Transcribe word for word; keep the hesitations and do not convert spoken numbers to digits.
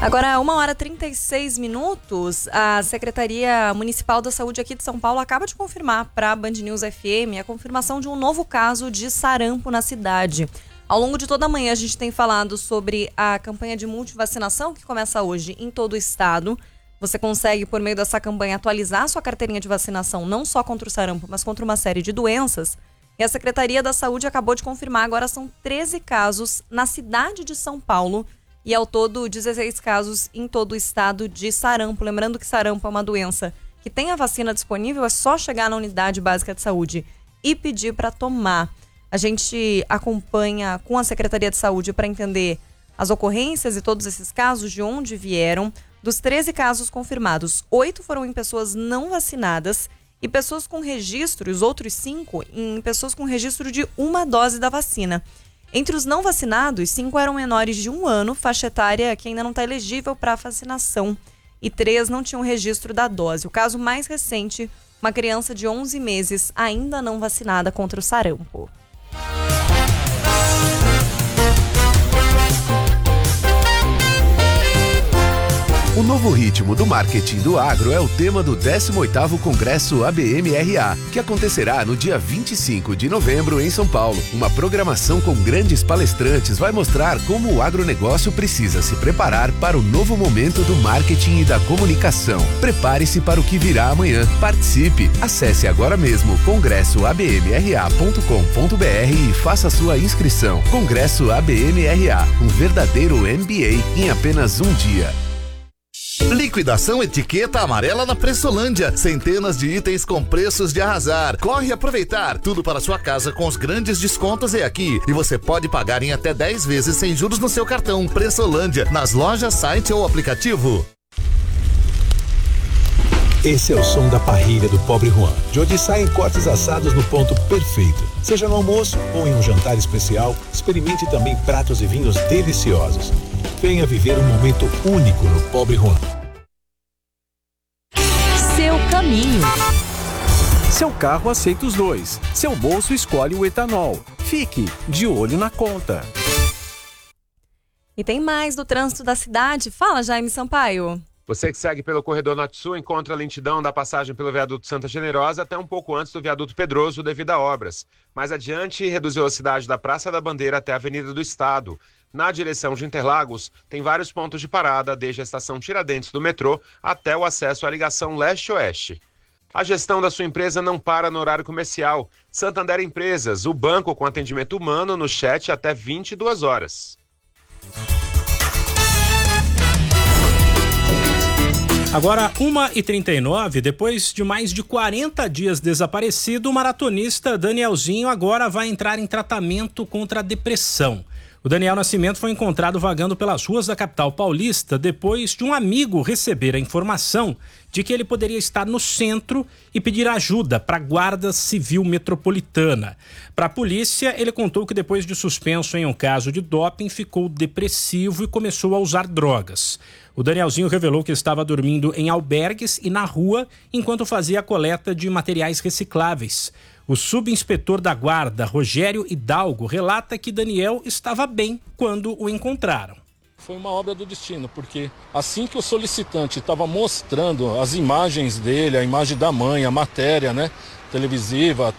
Agora, uma hora e trinta e seis minutos, a Secretaria Municipal da Saúde aqui de São Paulo acaba de confirmar para a Band News F M a confirmação de um novo caso de sarampo na cidade. Ao longo de toda a manhã, a gente tem falado sobre a campanha de multivacinação que começa hoje em todo o estado. Você consegue, por meio dessa campanha, atualizar a sua carteirinha de vacinação, não só contra o sarampo, mas contra uma série de doenças. E a Secretaria da Saúde acabou de confirmar, agora são treze casos na cidade de São Paulo e ao todo dezesseis casos em todo o estado de sarampo. Lembrando que sarampo é uma doença que tem a vacina disponível, é só chegar na unidade básica de saúde e pedir para tomar. A gente acompanha com a Secretaria de Saúde para entender as ocorrências e todos esses casos, de onde vieram. Dos treze casos confirmados, oito foram em pessoas não vacinadas e pessoas com registro, os outros cinco em pessoas com registro de uma dose da vacina. Entre os não vacinados, cinco eram menores de um ano, faixa etária que ainda não está elegível para vacinação, e três não tinham registro da dose. O caso mais recente, uma criança de onze meses ainda não vacinada contra o sarampo. O novo ritmo do marketing do agro é o tema do décimo oitavo Congresso A B M R A, que acontecerá no dia vinte e cinco de novembro em São Paulo. Uma programação com grandes palestrantes vai mostrar como o agronegócio precisa se preparar para o novo momento do marketing e da comunicação. Prepare-se para o que virá amanhã. Participe! Acesse agora mesmo congresso a b m r a ponto com ponto b r e faça sua inscrição. Congresso A B M R A, um verdadeiro M B A em apenas um dia. Liquidação etiqueta amarela na Pressolândia. Centenas de itens com preços de arrasar. Corre aproveitar. Tudo para sua casa com os grandes descontos é aqui. E você pode pagar em até dez vezes sem juros no seu cartão. Pressolândia, nas lojas, site ou aplicativo. Esse é o som da parrilha do Pobre Juan, de onde saem cortes assados no ponto perfeito. Seja no almoço ou em um jantar especial, experimente também pratos e vinhos deliciosos. Venha viver um momento único no Pobre Juan. Seu caminho. Seu carro aceita os dois. Seu bolso escolhe o etanol. Fique de olho na conta. E tem mais do trânsito da cidade. Fala, Jaime Sampaio. Você que segue pelo corredor norte-sul encontra a lentidão da passagem pelo viaduto Santa Generosa até um pouco antes do viaduto Pedroso devido a obras. Mais adiante, reduziu a velocidade da Praça da Bandeira até a Avenida do Estado. Na direção de Interlagos, tem vários pontos de parada, desde a estação Tiradentes do metrô até o acesso à ligação leste-oeste. A gestão da sua empresa não para no horário comercial. Santander Empresas, o banco com atendimento humano no chat até vinte e duas horas. Agora, uma e trinta e nove, depois de mais de quarenta dias desaparecido, o maratonista Danielzinho agora vai entrar em tratamento contra a depressão. O Daniel Nascimento foi encontrado vagando pelas ruas da capital paulista depois de um amigo receber a informação de que ele poderia estar no centro e pedir ajuda para a Guarda Civil Metropolitana. Para a polícia, ele contou que depois de suspenso em um caso de doping, ficou depressivo e começou a usar drogas. O Danielzinho revelou que estava dormindo em albergues e na rua enquanto fazia a coleta de materiais recicláveis. O subinspetor da guarda, Rogério Hidalgo, relata que Daniel estava bem quando o encontraram. Foi uma obra do destino, porque assim que o solicitante estava mostrando as imagens dele, a imagem da mãe, a matéria, né, televisiva,